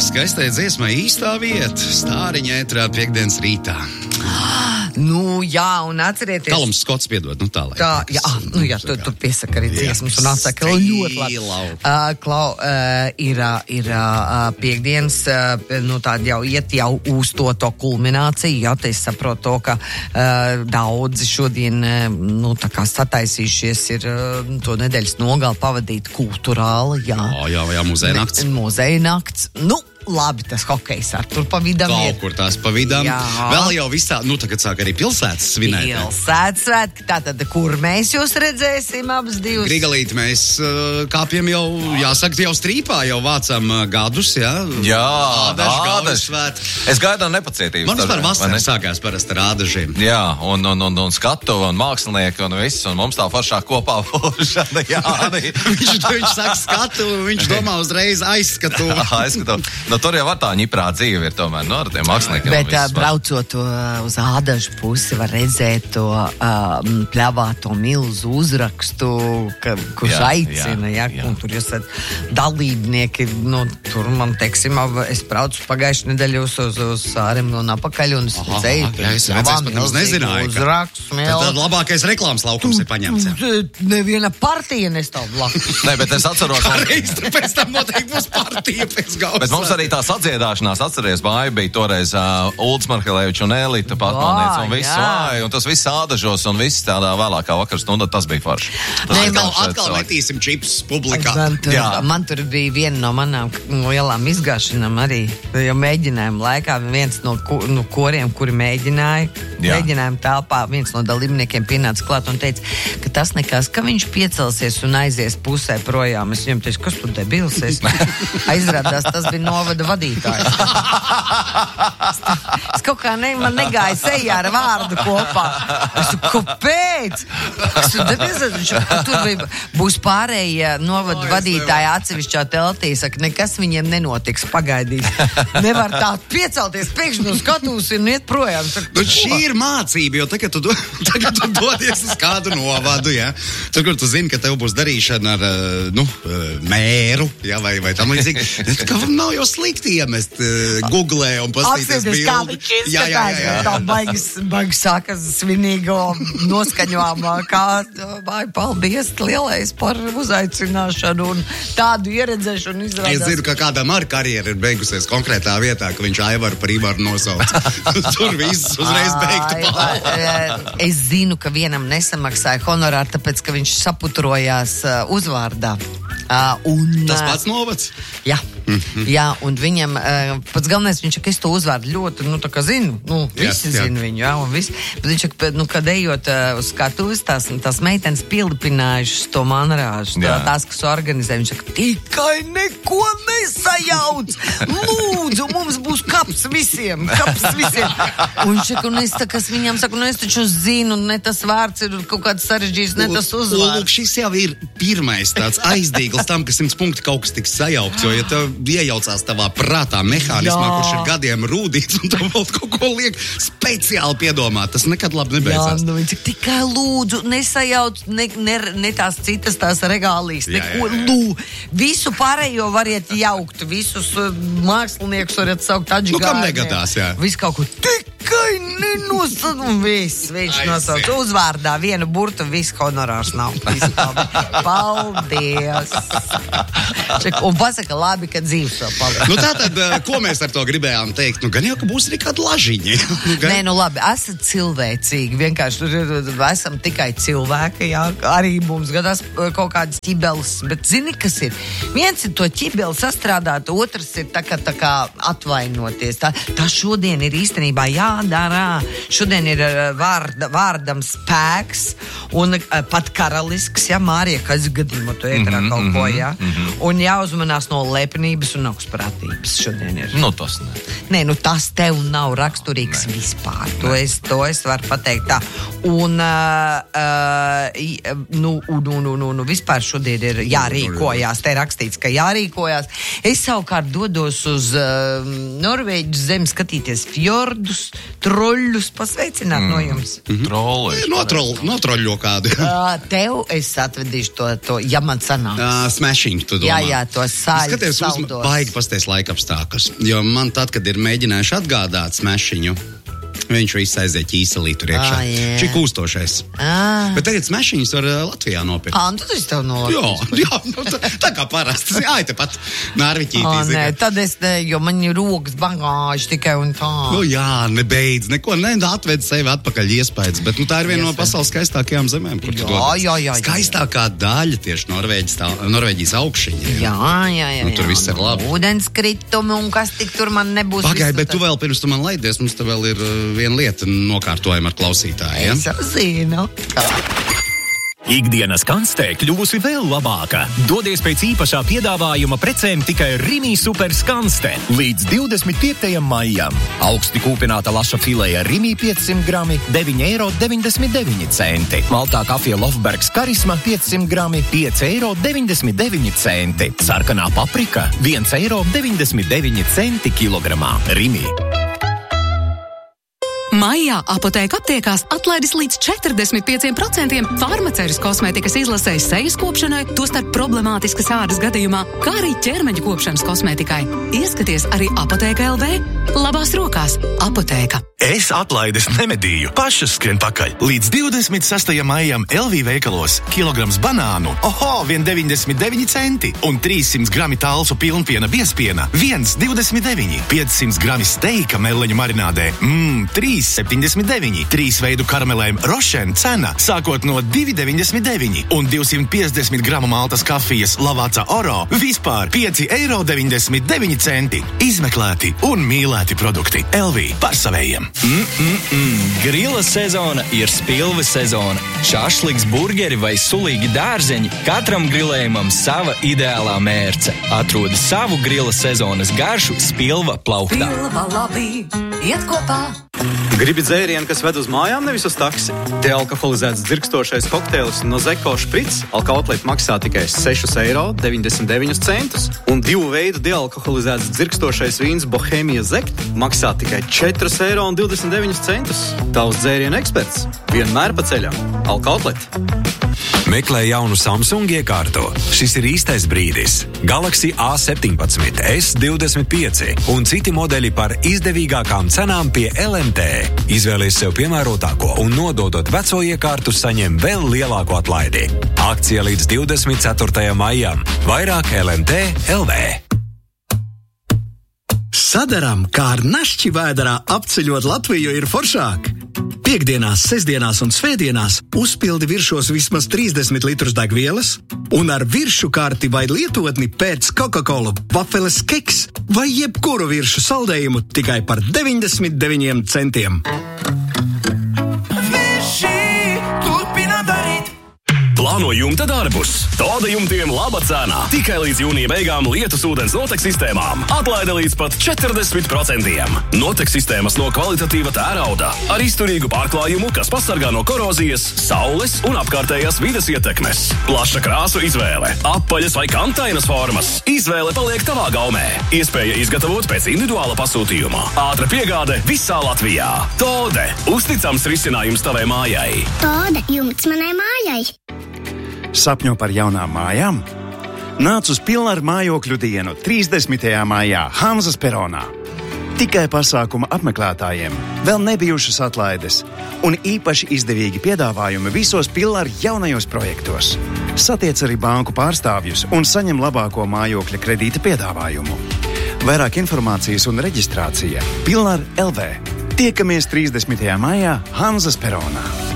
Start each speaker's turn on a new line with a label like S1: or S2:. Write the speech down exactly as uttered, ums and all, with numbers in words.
S1: skaistai dziesmai īstā vieta. Stāriņa ētrā piekdienas rītā.
S2: Nu, jā, un atcerieties...
S1: Kalums Skots piedod, nu tā, lai.
S2: Tā, jā, nu jā, tu, tu piesaka arī dziesmas un atsaka ļoti labi. Uh, Klau, uh, ir, ir uh, piekdienas, uh, nu tāda jau iet jau uz to, to kulmināciju, jā, te es saprotu to, ka uh, daudzi šodien, uh, nu tā kā sataisījušies ir uh, to nedēļas nogali pavadīt kulturāli, jā.
S1: Jā, jā, jā, muzeja nakts.
S2: Muzeja nakts, nu, labi, tas hokejs ar tur pa vidam
S1: Kaut
S2: ir.
S1: kur tās pa vidam.
S2: Jā.
S1: Vēl jau visā, nu tagad sāk arī pilsētas svinēt.
S2: Pilsētas svētki, tātad, kur mēs jūs redzēsim abas divas?
S1: Grigalīt, mēs uh, kāpjam jau, jāsaka, jau strīpā, jau vācam uh, gadus, jā?
S3: Jā,
S1: Ādaži,
S3: ādaži.
S1: galvassvētki.
S3: Es gaidu nepacietības.
S1: Man vispār vasarā sākās parasti ar ādažiem.
S3: Jā, un, un, un, un skatu, un mākslinieki, un viss, un mums tā foršā kopā būšana, jā, arī.
S1: viņš, viņš saka skatu, viņš domā uzreiz aizskatu.
S3: Aizskatu. Nu, tur jau var tā ņiprā dzīve ir tomēr, nu, ar tiem māksliniekiem.
S2: Bet uh, braucot uh, uz ādažu pusi, var redzēt to uh, pļavāto milzu uzrakstu, ka, kurš
S3: Jā,
S2: aicina,
S3: jā,
S2: ja,
S3: jā.
S2: un tur jūs esat dalībnieki, nu, tur man, teiksim, es braucu pagājuši nedēļu uz, uz, uz Sārem un apakaļ, un es
S1: Aha,
S2: redzēju,
S1: jā, es redzēju, pat nemaz nezināju, ka-
S2: uzrakstu,
S1: Tad, tad labākais reklāmas laukums ir paņemts. Jā.
S2: Neviena partija nestāv blakus.
S3: Nē, bet es atceros, man,
S1: Reiz, tad pēc tam noteikti būs partija pēc galvas.
S3: bet mums arī tā sadziedāšanās, atceries, māja bija toreiz uh, Ulds Markelevičs un Elita Patmanīca, un viss
S2: jā.
S3: vāja, un tas viss ādažos, un viss tādā vēlākā vakar stunda, tas bija forši. Tas
S2: Nē,
S3: bija
S2: man
S3: forši,
S1: Atkal
S3: cilvēki.
S1: metīsim čips publikā.
S2: Man tur,
S3: Jā.
S2: man tur bija viena no manām lielām izgāšanām arī, jo mēģinājumu laikā viens no, ku, no koriem, kuri mēģināja,
S3: Jā.
S2: mēģinājumu telpā, viens no dalībniekiem pienāca klāt un teica, ka tas nekas, ka viņš piecelsies un aizies pusē projām. Es viņam teicu, kas tu debils esi? Aizrādās, tas bija novada vadītājs. Es kaut kā ne, man negāja sejā ar vārdu kopā. Es tu, kāpēc? Es tu debils esi? Tur bija, būs pārējie novada vadītāji atsevišķā teltī, saka, nekas viņiem nenotiks, pagaidīs. Nevar tā piecelties pēkšņi no skatūs un iet projām. Saka,
S1: Nu, šī ir mācība, jo tagad tu, do, tagad tu dodies uz kādu novadu, ja? Tad, kur tu zini, ka tev būs darīšana ar, uh, nu, uh, mēru, ja, vai, vai tam līdzīgi. Tā kā nav jau slikti iemest uh, Googlē un pastīties
S2: apsēties, kā
S1: bildi.
S2: viņš
S1: Jā, jā, jā,
S2: izskatās,
S1: jā.
S2: tā baigas, baigas sākas svinīgo noskaņojumā, kā, vai, paldies lielais par uzaicināšanu un tādu ieredzēšanu izrādās.
S1: Es zinu, ka kādam ar karjeru ir beigusies konkrētā vietā, ka viņš Aivaru par Ivaru nosauc. Tur viss uzreiz beigtu
S2: Ai,
S1: palvu.
S2: va- Es zinu, ka vienam nesamaksāja honorāru, tāpēc, ka viņš saputrojās uh, uzvārdā. Uh, un,
S1: Tas
S2: uh,
S1: pats novads?
S2: Jā, jā, un viņam uh, pats galvenais, viņš saka, es to uzvārdu ļoti, nu, tā kā zinu, nu, visi
S1: Jā, jā.
S2: zina viņu, jā, un visi, bet viņš saka, nu, kad ejot uh, uz skatuves, tās, tās meitenes pildipinājušas to manrāžu, tā,
S3: Jā.
S2: tās, kas organizē, viņš saka, tikai neko nesajauc, lūdzu, mums būs kaps visiem, kaps visiem, un viņš saka, un es tā, kas viņam saka, nu, es taču zinu, ne tas vārds ir kaut kāds sarežģījis, ne tas
S1: Lūk,
S2: uzvārds.
S1: šis jau ir pirmais tāds aizdīgls tam, ka simts punkti kaut kas tiks sajaukts, jo ja tev iejaucās tavā prātā mehānismā,
S2: Jā.
S1: kurš ir gadiem rūdīts un tev vēl kaut ko liek speciāli piedomāt, tas nekad labi
S2: Jā,
S1: nebeidzās.
S2: nu viņš saka, tikai lūdzu, nesajauc ne, ne, ne tās citas tās regālijas,
S1: Jā,
S2: neko,
S1: jā, jā.
S2: lū, visu pārējo variet jaukt, visus uh, māksliniekus variet saukt atžigārniem.
S1: Nu, kam negadās, jā.
S2: Visu kaut ko tikai nenosauc, un viss, viņš
S1: Aiziet.
S2: nosauc uzvārdā vienu burtu, viss honorārs nav. Viss labi. Paldies! Ček, un pasaka labi, ka dzīves vēl paliek.
S1: Nu tātad, eh, ko mēs ar to gribējām teikt? Nu gan jau, ka būs arī kāda lažiņa. Nu, gan-
S2: Nē, nu labi, esat cilvēcīgi. Vienkārši tur ir, esam tikai cilvēki, jā. Arī mums gadās uh, kaut kādas ķibeles. Bet zini, kas ir? Viens ir to ķibeli sastrādāt, otrs ir tā kā, tā kā atvainoties. Tā, tā šodien ir īstenībā jādara. Šodien ir uh, vārda, vārdam spēks un uh, pat karalisks, ja Mārija, kas gadījumā to ētrā
S3: Mhm,
S2: kaut ko,
S3: mhm,
S2: jā.
S3: mhm.
S2: Un jāuzmanās no lepnības un augstprātības šodien ir.
S3: Nu, tas ne.
S2: Nē, nu tas tev nav raksturīgs Nē. vispār. To es, to es varu pateikt tā. Un, uh, uh, i- nu, un, un, un, un vispār šodien ir jārīkojās. Te ir rakstīts, ka jārīkojās. Es savukārt dodos uz uh, Norvēģu zemi skatīties fjordus, troļļus, pasveicināt mm. no jums.
S3: Troli.
S1: Notrol, notroļļo kādu.
S2: Uh, tev es atvedīšu to, to ja man sanāk.
S1: Uh, Smashing tu dodies.
S2: Jā, jā, to sāļu
S1: Skaties,
S2: saldos.
S1: Baigi pasties laika apstākļus. Jo man tad, kad ir mēģinājuši atgādāt smešiņu, viņš viss aiziet ķīselī tur iekšā.
S2: Ah, yeah.
S1: Šī kūstošais.
S2: Ah.
S1: Bet tagad smešiņas var uh, Latvijā nopirkt.
S2: Ah, tad es tev nolaidu.
S1: Jā, jā, nu, tā, tā kā parasti. Jā, tepat nārviķītī.
S2: Ah, nē, tad es, ne, jo man ir rokas bagāži tikai un tā.
S1: Nu jā, nebeidz, neko, ne, atved sevi atpakaļ iespējas, bet nu, tā ir viena no pasaules skaistākajām zemēm, kur tu
S2: Jā,
S1: dodas.
S2: jā, jā, jā.
S1: Skaistākā daļa tieši Norvēģijas, tā, Norvēģijas augšņi.
S2: Jā, jā, jā.
S1: Nu, tur
S2: jā,
S1: viss ir labi.
S2: Ūdenskritumi un kas tik tur man nebūs.
S1: Pagaid, bet
S2: visu
S1: tu vēl pirms tu man laidies, mums te vēl ir uh, viena lieta nokārtojama ar klausītājiem.
S2: Es jau zinu.
S4: Ikdienas kanstē kļuvusi vēl labāka. Dodies pēc īpašā piedāvājuma precēm tikai Rimi Super Skanste līdz divdesmit piektajam maijam. Augsti kūpināta laša fileja Rimi piecsimt grami, deviņi eiro deviņdesmit deviņi centi. Maltā kafija Lofbergs Karisma piecsimt grami, pieci eiro deviņdesmit deviņi centi. Sarkanā paprika viens eiro deviņdesmit deviņi centi kilogramā. Rimi.
S5: Maijā Apotēka aptiekās atlaides līdz četrdesmit pieciem procentiem farmaceras kosmētikas izlasēs sejas kopšanai, tostarp problemātiskas ādas gadījumā, kā arī ķermeņa kopšanas kosmētikai. Ieskaties arī Apotēka L V. Labās rokās Apotēka.
S4: Es atlaides nemedīju, pašas skrien pakaļ. Līdz divdesmit sastajam maijam L V veikalos kilograms banānu, oho, vien deviņdesmit deviņi centi, un trīssimt grami talsu pilnpiena biespiena, viens divdesmit deviņi, piecsimt grami steika meleņu marinādē, mmm, trīs septiņdesmit deviņi, trīs veidu karamelēm Rošen cena, sākot no divi deviņdesmit deviņi, un divsimt piecdesmit gramu maltas kafijas Lavāca Oro, vispār pieci eiro deviņdesmit deviņi centi. Izmeklēti un mīlēti produkti. L V par savējiem.
S6: Mm-mm-mm. Grila sezona ir spilves sezona. Šašliks, burgeri vai sulīgi dārzeņi, katram grilējumam sava ideālā mērce. Atrodi savu grila sezonas garšu Spilva plauktā.
S5: Pilva labi, iet kopā.
S7: Gribi dzērienu, kas ved uz mājām, nevis uz taksi? Dealkoholizēts dzirkstošais kokteils no Zeko Šprits Alkautlet maksā tikai seši eiro deviņdesmit deviņi centus, un divu veidu dealkoholizēts dzirkstošais vīns Bohēmija Zekt maksā tikai četri eiro divdesmit deviņi centus. Tavs dzērienu eksperts vienmēr pa ceļam. Alkautlet.
S8: Meklē jaunu Samsung iekārto. Šis ir īstais brīdis. Galaxy A septiņpadsmit, S divdesmit pieci un citi modeļi par izdevīgākām cenām pie L M T. Izvēlies sev piemērotāko un nododot veco iekārtu saņem vēl lielāku atlaidi. Akcija līdz divdesmit ceturtajam maijam. Vairāk L M T L V.
S9: Sadaram, kā ar našķi vēderā apceļot Latviju ir foršāk. Piektdienās, sestdienās un svētdienās uzpildi viršos vismaz trīsdesmit litrus degvielas un ar viršu karti vai lietotni pēc Coca-Cola, vafeles keks vai jebkuru viršu saldējumu tikai par deviņdesmit deviņiem centiem.
S4: Plāno jumta darbus. Toda jumtiem laba cena. Tikai līdz jūnija beigām lietus ūdens notek sistēmām. Atlaide līdz pat četrdesmit procentiem. Notek sistēmas no kvalitatīva tērauda ar izturīgu pārklājumu, kas pasargā no korozijas, saules un apkārtējās vides ietekmes. Plaša krāsu izvēle. Apaļas vai kantainas formas. Izvēle paliek tavā gaumē. Iespēja izgatavot pēc individuāla pasūtījuma. Ātra piegāde visā Latvijā. Tode. Uzticams risinājums tavai mājai.
S10: Tode. Jumts manai mājai.
S11: Sapņo par jaunām mājām? Nāc uz Pilnvaru mājokļu dienu trīsdesmitajā maijā Hanzas peronā. Tikai pasākuma apmeklētājiem, vēl nebijušas atlaides un īpaši izdevīgi piedāvājumi visos Pilnvaru jaunajos projektos. Satiec arī banku pārstāvjus un saņem labāko mājokļa kredīta piedāvājumu. Vairāk informācijas un reģistrācija Pilnvaru L V. Tiekamies trīsdesmitajā maijā Hanzas peronā.